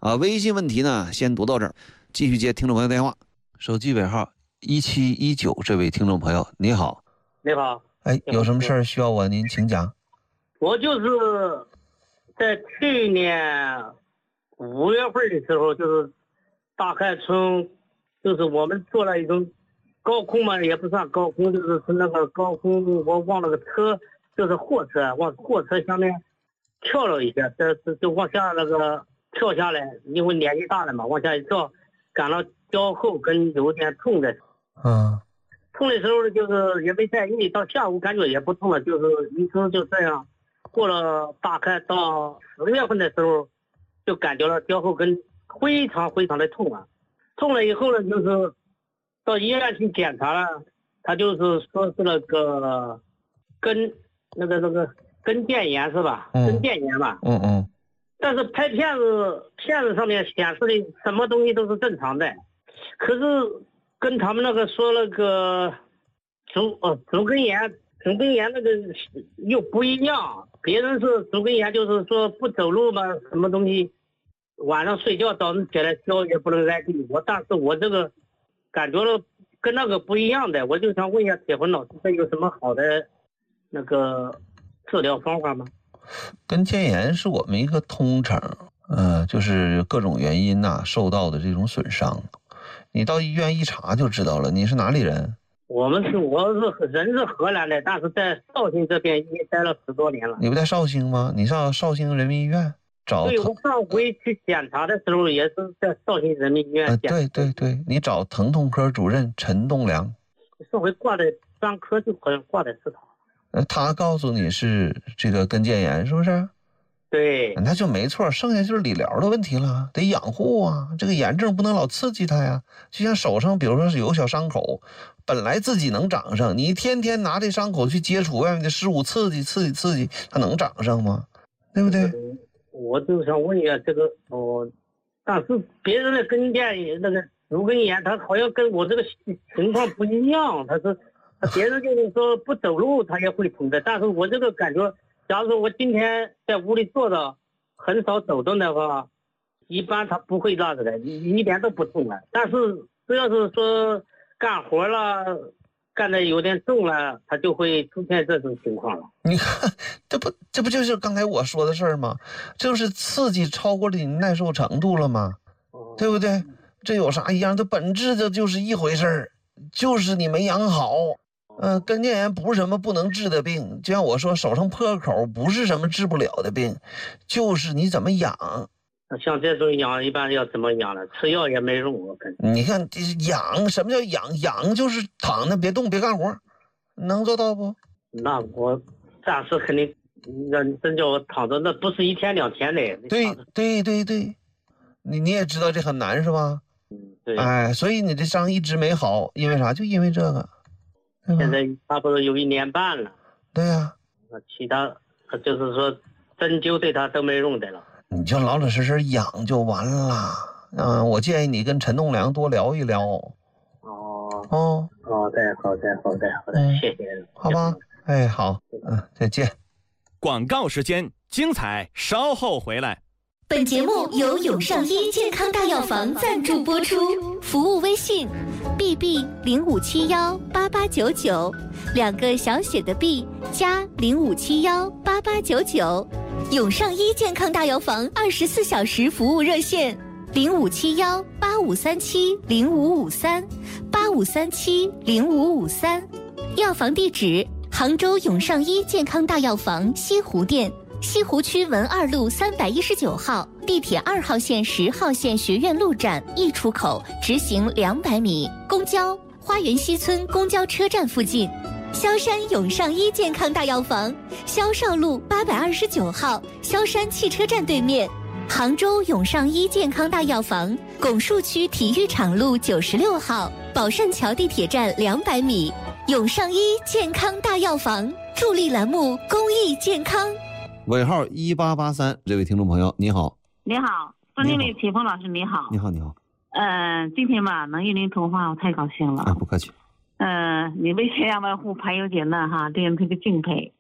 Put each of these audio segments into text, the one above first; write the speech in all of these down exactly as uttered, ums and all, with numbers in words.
啊，微信问题呢先读到这儿，继续接听众朋友电话。手机尾号一七一九，这位听众朋友你好。 你好。 哎，有什么事儿需要我您请讲。 我就是在去年五月份的时候，就是大概从就是我们做了一种高空嘛，也不算高空，就是是那个高空，我往那个车，就是货车往货车下面跳了一下，这这就往下那个跳下来，因为年纪大了嘛，往下一跳，感到腰后跟有点痛的。 嗯。 痛的时候就是也没在意，到下午感觉也不痛了，就是一直就这样。过了大概到十月份的时候，就感觉到腰后跟非常非常的痛啊。痛了以后呢，就是到医院去检查了，他就是说是那个跟那个那个跟腱炎是吧？ 嗯、 跟腱炎吧。 嗯嗯。 但是拍片子片子上面显示的什么东西都是正常的，可是跟他们那个说那个足呃足跟炎，足跟炎那个又不一样。别人是足跟炎，就是说不走路嘛，什么东西晚上睡觉早上起来腰也不能挨地。我但是我这个感觉了跟那个不一样的，我就想问一下铁魂老师，这有什么好的那个治疗方法吗？ 跟腱炎是我们一个通称，呃，就是各种原因呐、啊、受到的这种损伤。你到医院一查就知道了。你是哪里人？ 我们是我是人是荷兰的，但是在绍兴这边已经待了十多年了。 你不在绍兴吗？你上绍兴人民医院找。 对，我上回去检查的时候也是在绍兴人民医院检查、 呃、对对对，你找疼痛科主任陈栋梁。 上回挂的专科就好像挂的是他。 呃，他告诉你是这个跟腱炎，是不是？ 对， 那就没错，剩下就是理疗的问题了，得养护啊。这个炎症不能老刺激它呀。就像手上，比如说是有个小伤口，本来自己能长上，你天天拿这伤口去接触外面的事物，刺激刺激刺激，它能长上吗？对不对？ 嗯、我就想问一下这个哦，但是别人的跟腱那个足跟炎，他好像跟我这个情况不一样，他是别人就是说不走路他也会痛的，但是我这个感觉。假如说我今天在屋里坐着，很少走动的话，一般他不会那个的，一点都不痛了。但是只要是说干活了，干的有点重了，他就会出现这种情况了。 你看，这不这不就是刚才我说的事儿吗？就是刺激超过了你耐受程度了吗？哦、对不对？这有啥一样？它本质的就是一回事儿，就是你没养好。嗯，跟腱炎不是什么不能治的病，就像我说手上破口不是什么治不了的病，就是你怎么养。 像这种养一般要怎么养呢？吃药也没用，我感觉。 你看养什么叫养？养就是躺着别动别干活，能做到不？ 那我暂时肯定，那真叫我躺着，那不是一天两天的。 对对对对，你你也知道这很难是吧？ 嗯，对。 哎，所以你这伤一直没好，因为啥？就因为这个。 现在差不多有一年半了。 对呀、 啊，其他就是说针灸对他都没用的了。 你就老老实实养就完了。嗯，我建议你跟陈栋梁多聊一聊。 哦哦， 好的好的好的好的、嗯、谢谢。 好吧，哎，好，嗯，再见。 广告时间，精彩稍后回来。 本节目由永上医健康大药房赞助播出，服务微信 B B 零五七幺八八九九，两个小写的 B 加零五七幺八八九九，永上医健康大药房二十四小时服务热线零五七幺八五三七零五五三八五三七零五五三，药房地址杭州永上医健康大药房西湖店。西湖区文二路三百一十九号，地铁二号线十号线学院路站 E 出口直行两百米，公交花园西村公交车站附近。萧山永上医健康大药房，萧少路八百二十九号，萧山汽车站对面。杭州永上医健康大药房，拱墅区体育场路九十六号，宝善桥地铁站两百米。永上医健康大药房，助力栏目公益健康。 尾号一八八三，这位听众朋友你好。 你好，孙经理铁峰老师你好。 你好你好。 嗯、呃，今天吧能与您通话我太高兴了。 啊，不客气。 嗯、呃，你为千家万户排忧解难哈，令人特别敬佩。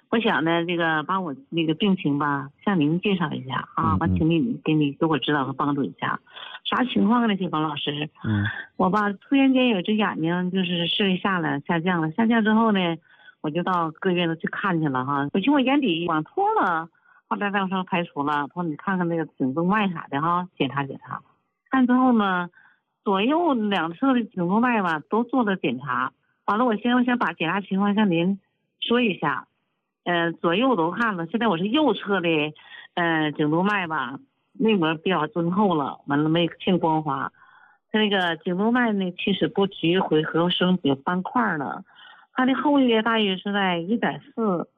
我想呢，这个把我那个病情吧，向您介绍一下啊，完，请你给你给我指导和帮助一下。啥情况呢，铁峰老师？ 嗯， 我吧突然间有只眼睛就是视力下来下降了，下降之后呢，我就到各院子去看去了哈。我寻我眼底往脱了，后来大夫说排除了，说你看看那个颈动脉啥的哈，检查检查。看之后呢，左右两侧的颈动脉吧都做了检查。完了，我现在我想把检查情况向您说一下。呃，左右都看了，现在我是右侧的，呃，颈动脉吧，内膜比较增厚了，完了没欠光滑。它那个颈动脉呢，其实不局回合声比斑块了，它的厚约大约是在一点四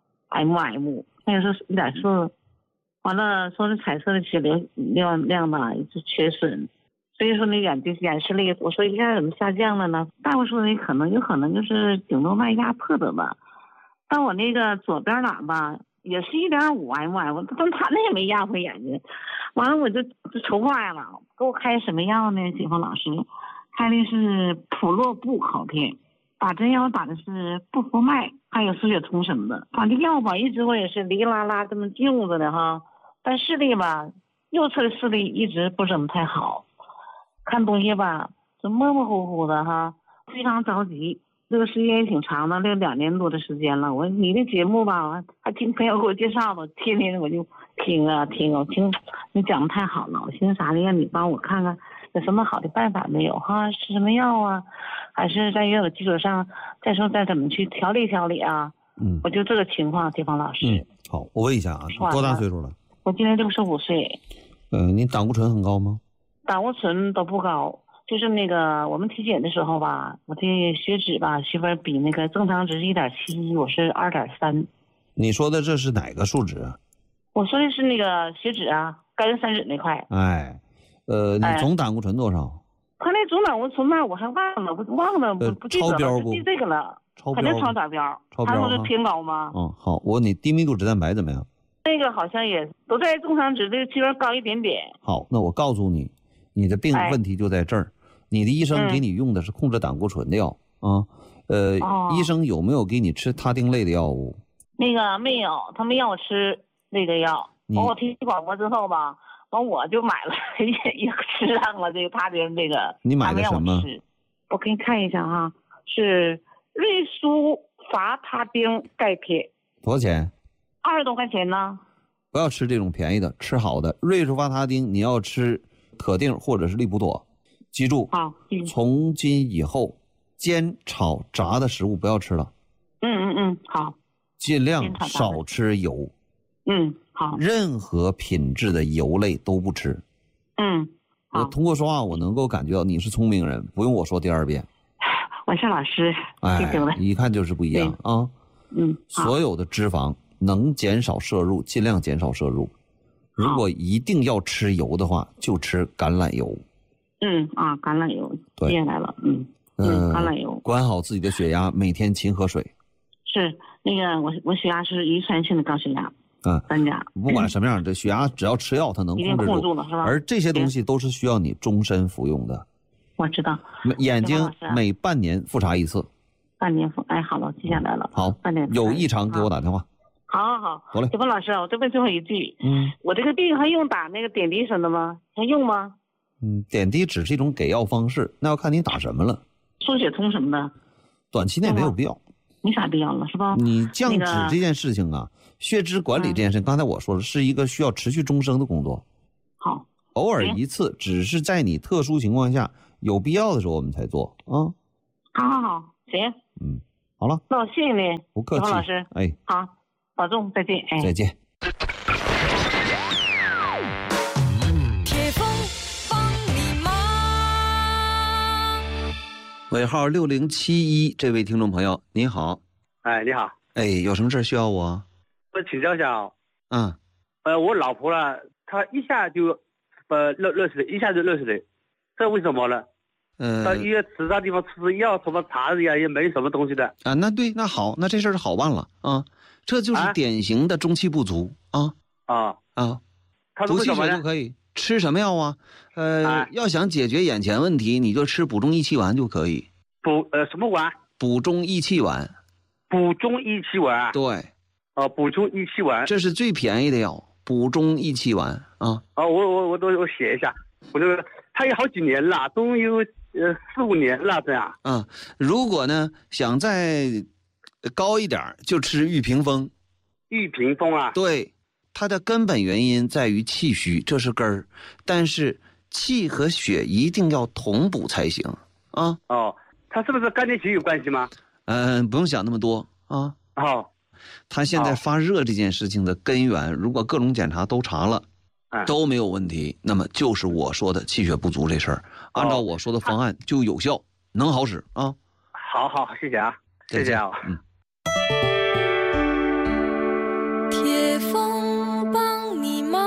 mm， 那个是一点四。完了，说是彩色的血流量量吧是缺损，所以说那眼睛眼视力，我说一下怎么下降了呢？大夫说呢，可能有可能就是颈动脉压迫的吧。但我那个左边脑吧，也是一点五 mm， 但他那也没压迫眼睛。完了我就就愁坏了，给我开什么药呢？铁峰老师开的是普洛布好片，打针药打的是布福麦，还有输血通什么的。反正药吧，一直我也是哩啦啦这么用着的哈，但视力吧，右侧的视力一直不怎么太好，看东西吧就模模糊糊的哈，非常着急。这个时间也挺长的，这两年多的时间了。我你的节目吧，还听朋友给我介绍的，天天我就听啊听啊，我听你讲的太好了。我寻思啥呢？让你帮我看看有什么好的办法没有哈？吃什么药啊？还是在原有基础上再说再怎么去调理调理啊？嗯，我就这个情况，铁峰老师。 嗯，好，我问一下啊，你多大岁数了？ 我今年六十五岁。 嗯、呃，你胆固醇很高吗？ 胆固醇都不高。就是那个我们体检的时候吧，我的血脂吧，血分比那个正常值是一点七，我是二点三。 你说的这是哪个数值啊？ 我说的是那个血脂啊，甘油三酯那块。 哎，呃，你总胆固醇多少？ 他、哎、那总胆固醇吧，我还忘了，我忘了， 呃、 不记得了， 超标不？ 记这个了， 超标， 肯定超达标。 超标， 他说是偏高吗？ 嗯，好，我问你，低密度脂蛋白怎么样？ 那个好像也都在正常值的气温高一点点。 好，那我告诉你，你的病问题就在这儿。哎，你的医生给你用的是控制胆固醇的药、嗯、啊，呃、哦，医生有没有给你吃他汀类的药物？ 那个没有，他没让我吃那个药。我听广播之后吧，完我就买了，也也吃上了这个他汀那个。 你买的什么？ 我, 我给你看一下哈，是瑞舒伐他汀钙片。 多少钱？ 二十多块钱呢。 不要吃这种便宜的，吃好的。瑞舒伐他汀你要吃可定或者是利普妥。记住， 好，嗯， 从今以后，煎、炒、炸的食物不要吃了。 嗯嗯嗯，好。 尽量少吃油。 嗯，好。 任何品质的油类都不吃。 嗯， 我通过说话，我能够感觉到你是聪明人，不用我说第二遍。 我是老师， 哎，一看就是不一样啊。 嗯， 所有的脂肪能减少摄入，尽量减少摄入。如果一定要吃油的话，就吃橄榄油。 嗯啊，橄榄油记下来了，嗯嗯，橄榄油。 管好自己的血压，每天勤喝水。 是那个我我血压是遗传性的高血压， 嗯， 专家。 不管什么样的血压，只要吃药，它能控制住。 一定控住了是吧？ 而这些东西都是需要你终身服用的。 我知道。 眼睛每半年复查一次。 半年复，哎，好了，记下来了。 好， 半年有异常给我打电话。 好好好， 好嘞。 铁峰老师，我再问最后一句， 嗯， 我这个病还用打那个点滴什么的吗？还用吗？ 嗯，点滴只是一种给药方式，那要看你打什么了。 输血通什么的， 短期内没有必要， 没啥必要了，是吧？ 你降脂这件事情啊，那个、血脂管理这件事情，嗯、刚才我说了，是一个需要持续终生的工作。 好， 偶尔一次，只是在你特殊情况下有必要的时候我们才做啊。 好好好，行。 嗯，好了， 那我谢谢你， 不客气， 铁峰老师。 哎， 好，保重，再见。哎， 再见。尾号六零七一，这位听众朋友，你好。 哎，你好。 哎，有什么事需要我？ 我请教一下啊。 嗯。 呃，我老婆呢，她一下就，呃，热热死了，一下就热死了，这为什么呢？ 呃。 到医院其他地方吃药，什么查呀也没什么东西的。 啊，那对，那好，那这事儿好办了啊，这就是典型的中气不足啊。 啊啊。补气血就可以。吃什么药啊？呃、啊，要想解决眼前问题，你就吃补中益气丸就可以。 补呃什么丸？ 补中益气丸。 补中益气丸。 对。 哦，补中益气丸， 这是最便宜的药，补中益气丸啊。 哦，我我我都我写一下，我这个他也好几年了，都有呃四五年了这样。 啊，如果呢想再高一点，就吃玉屏风。 玉屏风啊？ 对，它的根本原因在于气虚，这是根儿，但是气和血一定要同补才行啊。 哦，它是不是肝结石有关系吗？ 嗯、呃，不用想那么多啊。 哦。 他现在发热这件事情的根源，如果各种检查都查了，都没有问题，那么就是我说的气血不足这事儿，按照我说的方案就有效，能好使啊。 好好，谢谢啊，谢谢啊。 嗯。 铁风帮你忙。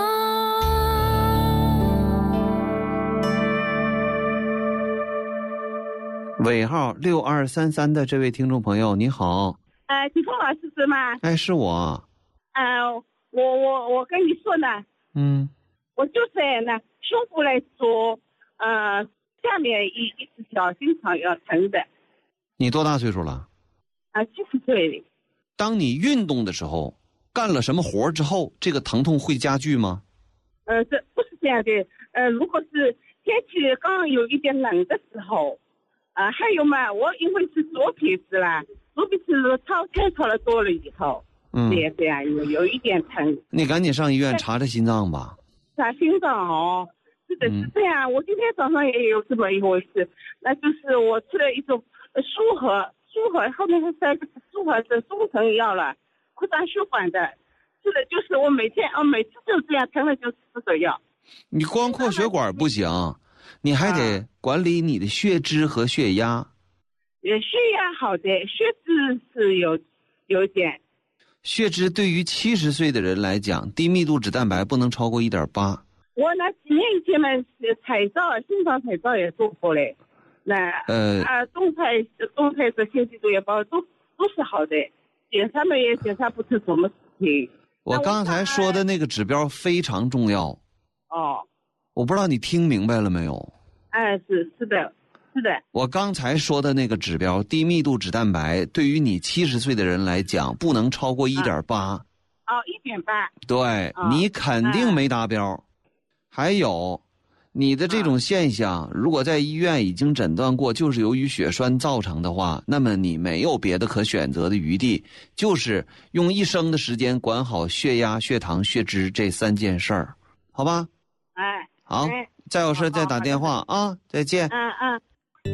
尾号六二三三的这位听众朋友，你好。 呃，铁峰老师是吗？ 哎，是我。 呃，我我我跟你说呢， 嗯， 我就是呢，胸部来说，呃，下面一一只小心肠要疼的。 你多大岁数了？ 啊、呃，七十岁。 当你运动的时候，干了什么活之后，这个疼痛会加剧吗？ 呃，这不是这样的。呃，如果是天气刚有一点冷的时候，啊、呃，还有嘛，我因为是左撇子啦。左撇子操太操了多了以后， 嗯， 也这样有有一点疼。 你赶紧上医院查查心脏吧。 查心脏哦，是的，是这样。嗯、我今天早上也有这么一回事，那就是我吃了一种舒和舒和，后面是三个舒和的中成药了，扩张血管的。是的，就是我每天啊，每次就这样疼了就吃这个药。 你光扩血管不行，你还得管理你的血脂和血压。 呃，血压好的，血脂是有有点。 血脂对于七十岁的人来讲，低密度脂蛋白不能超过一点八。 我那几年以前嘛，彩照、心脏彩照也做过嘞。那呃啊，动态动态的心肌毒也包都都是好的，检查嘛也检查不出什么事情。 我刚才说的那个指标非常重要。 哦。 我不知道你听明白了没有？ 哎，是是的。是的， 我刚才说的那个指标，低密度脂蛋白，对于你七十岁的人来讲，不能超过一点八。 哦，一点八。 对、哦、你肯定没达标。嗯、还有，你的这种现象，嗯、如果在医院已经诊断过，就是由于血栓造成的话，那么你没有别的可选择的余地，就是用一生的时间管好血压、血糖、血脂这三件事儿，好吧？ 哎， 好， 哎、 再有事再打电话啊，再见。 嗯嗯。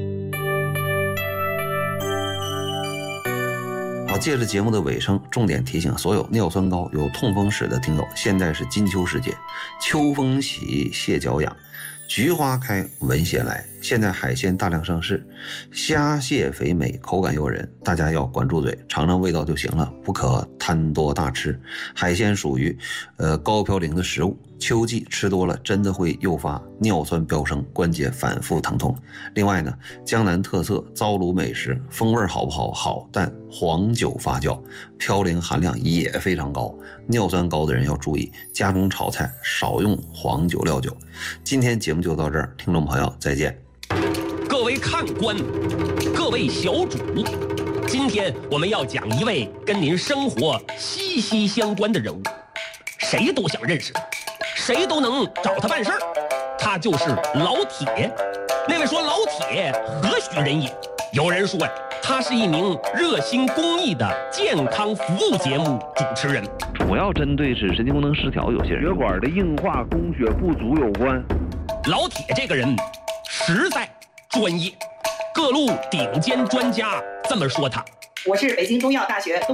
好，借着节目的尾声，重点提醒所有尿酸高、有痛风史的听友，现在是金秋时节，秋风起，蟹脚痒，菊花开，闻蟹来。现在海鲜大量上市，虾蟹肥美，口感诱人，大家要管住嘴，尝尝味道就行了，不可贪多大吃。海鲜属于呃高嘌呤的食物，秋季吃多了真的会诱发尿酸飙升，关节反复疼痛。另外呢，江南特色糟卤美食，风味好不好？好，但黄酒发酵，嘌呤含量也非常高，尿酸高的人要注意，家中炒菜少用黄酒料酒。今天节目就到这儿，听众朋友再见。 各位看官，各位小主，今天我们要讲一位跟您生活息息相关的人物，谁都想认识，谁都能找他办事儿，他就是老铁。那位说老铁何许人也？有人说呀，他是一名热心公益的健康服务节目主持人， 主要针对是神经功能失调有些人血管的硬化供血不足有关。 老铁这个人实在专业，各路顶尖专家这么说他。 我是北京中医药大学东